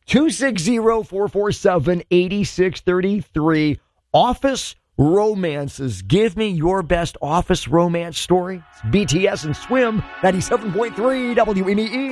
260-447-8633. Office romances. Give me your best office romance story. It's BTS and Swim, 97.3 WMEE.